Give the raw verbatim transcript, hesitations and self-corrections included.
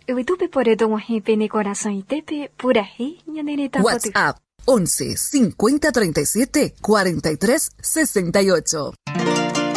Utupe por esto pene corazón y tepe pura he ñanereta WhatsApp once cincuenta treinta y siete cuarenta y tres sesenta y ocho.